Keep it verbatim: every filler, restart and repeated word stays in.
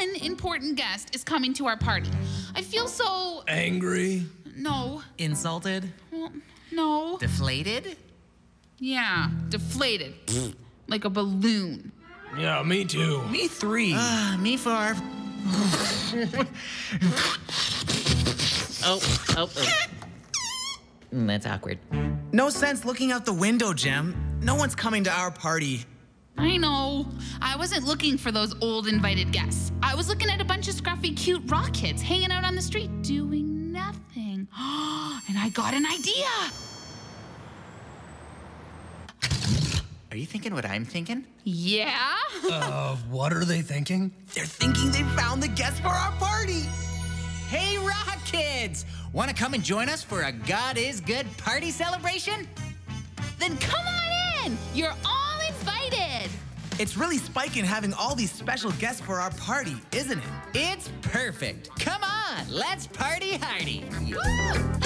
one important guest is coming to our party. I feel so... Angry? No. Insulted? Well, no. Deflated? Yeah, deflated. Like a balloon. Yeah, me too. Me three. Ah, me four. oh, oh, oh. Mm, That's awkward. No sense looking out the window, Jem. No one's coming to our party. I know. I wasn't looking for those old invited guests. I was looking at a bunch of scruffy, cute rock kids hanging out on the street doing nothing. And I got an idea. Are you thinking what I'm thinking? Yeah? Uh, what are they thinking? They're thinking they found the guest for our party. Hey, Rock Kids! Want to come and join us for a God is Good party celebration? Then come on in. You're all invited. It's really spiking having all these special guests for our party, isn't it? It's perfect. Come on, let's party hardy. Woo!